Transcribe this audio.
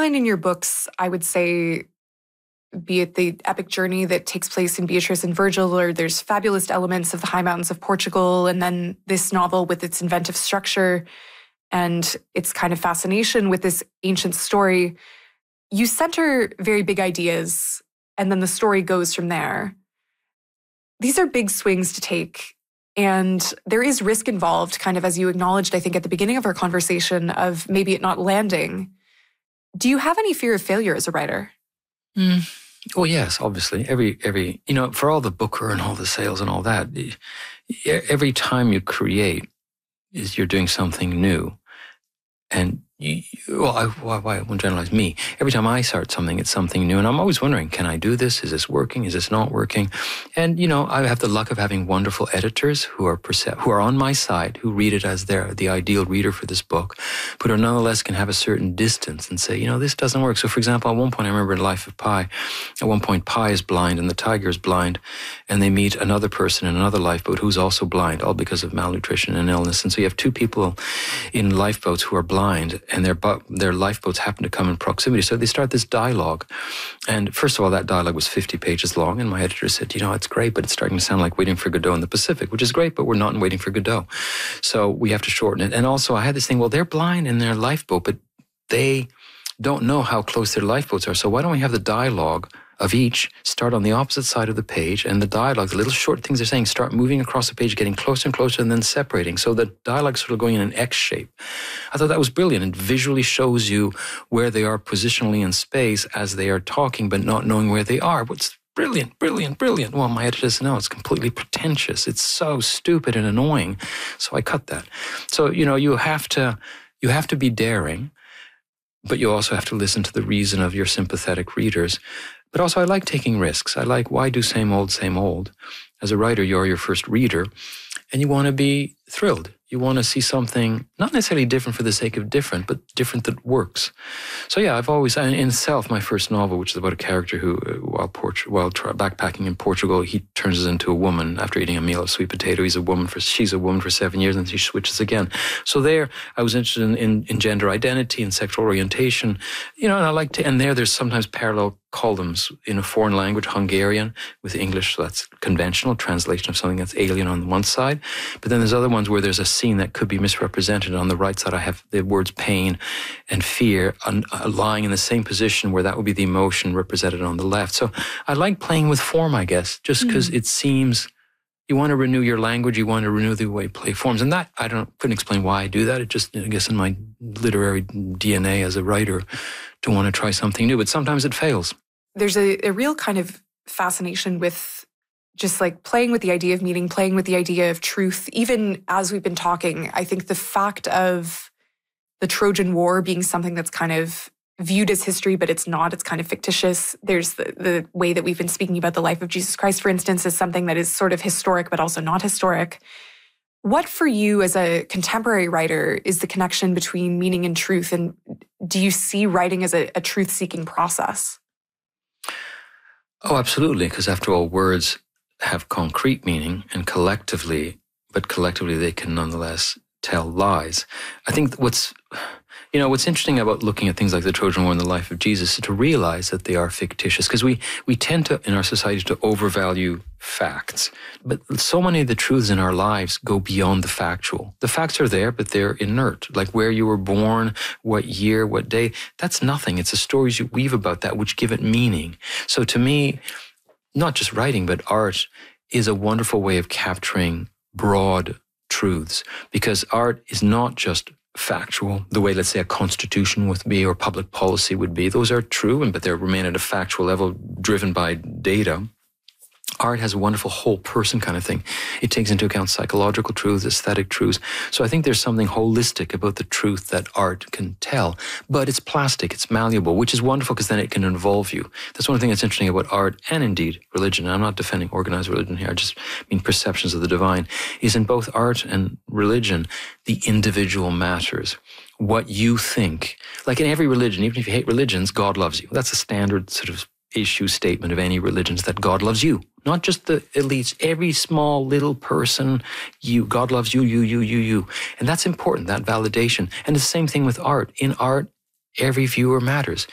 line in your books, I would say, be it the epic journey that takes place in Beatrice and Virgil, or there's fabulous elements of the high mountains of Portugal, and then this novel with its inventive structure and its kind of fascination with this ancient story, you center very big ideas, and then the story goes from there. These are big swings to take, and there is risk involved, kind of as you acknowledged, I think, at the beginning of our conversation, of maybe it not landing. Do you have any fear of failure as a writer? Well, yes, obviously. Every for all the booker and all the sales and all that, every time you create, you're doing something new. And I won't generalize me. Every time I start something, it's something new. And I'm always wondering, can I do this? Is this working? Is this not working? And, I have the luck of having wonderful editors who are on my side, who read it as the ideal reader for this book, but who nonetheless can have a certain distance and say, this doesn't work. So, for example, at one point, I remember in Life of Pi, at one point, Pi is blind and the tiger is blind, and they meet another person in another lifeboat who's also blind, all because of malnutrition and illness. And so you have two people in lifeboats who are blind, and their lifeboats happen to come in proximity. So they start this dialogue. And first of all, that dialogue was 50 pages long. And my editor said, it's great, but it's starting to sound like Waiting for Godot in the Pacific, which is great, but we're not in Waiting for Godot. So we have to shorten it. And also I had this thing, well, they're blind in their lifeboat, but they don't know how close their lifeboats are. So why don't we have the dialogue of each start on the opposite side of the page, and the dialogue, the little short things they're saying, start moving across the page, getting closer and closer, and then separating. So the dialogue sort of going in an X shape. I thought that was brilliant. It visually shows you where they are positionally in space as they are talking, but not knowing where they are. What's brilliant, brilliant, brilliant. Well, my editor said, no, it's completely pretentious. It's so stupid and annoying. So I cut that. So, you have to be daring, but you also have to listen to the reason of your sympathetic readers. But also, I like taking risks. I like, why do same old, same old? As a writer, you're your first reader, and you want to be thrilled. You want to see something not necessarily different for the sake of different, but different that works. So yeah, I've always, in Self, my first novel, which is about a character who, while backpacking in Portugal, he turns into a woman after eating a meal of sweet potato. She's a woman for 7 years, and she switches again. So there, I was interested in gender identity and sexual orientation, and I like to, and there's sometimes parallel columns in a foreign language, Hungarian, with English, so that's conventional translation of something that's alien on one side. But then there's other ones where there's a scene that could be misrepresented. On the right side, I have the words pain and fear lying in the same position where that would be the emotion represented on the left. So I like playing with form, I guess, just because it seems you want to renew your language, you want to renew the way play forms. And that, couldn't explain why I do that. It just, I guess, in my literary DNA as a writer to want to try something new. But sometimes it fails. There's a real kind of fascination with just like playing with the idea of meaning, playing with the idea of truth. Even as we've been talking, I think the fact of the Trojan War being something that's kind of viewed as history, but it's not, it's kind of fictitious. There's the way that we've been speaking about the life of Jesus Christ, for instance, is something that is sort of historic, but also not historic. What for you as a contemporary writer is the connection between meaning and truth? And do you see writing as a truth-seeking process? Oh, absolutely. Because after all, words have concrete meaning and collectively they can nonetheless tell lies. I think what's interesting about looking at things like the Trojan War and the life of Jesus is to realize that they are fictitious, because we tend to, in our society, to overvalue facts. But so many of the truths in our lives go beyond the factual. The facts are there, but they're inert. Like where you were born, what year, what day, that's nothing. It's the stories you weave about that which give it meaning. So to me, not just writing, but art is a wonderful way of capturing broad truths, because art is not just factual, the way, let's say, a constitution would be or public policy would be. Those are true, but they remain at a factual level driven by data. Art has a wonderful whole person kind of thing. It takes into account psychological truths, aesthetic truths. So I think there's something holistic about the truth that art can tell. But it's plastic, it's malleable, which is wonderful because then it can involve you. That's one thing that's interesting about art and indeed religion. I'm not defending organized religion here. I just mean perceptions of the divine. Is in both art and religion, the individual matters. What you think. Like in every religion, even if you hate religions, God loves you. That's a standard sort of issue statement of any religions, that God loves you. Not just the elites, every small little person, you. God loves you, you. And that's important, that validation. And the same thing with art. In art, every viewer matters.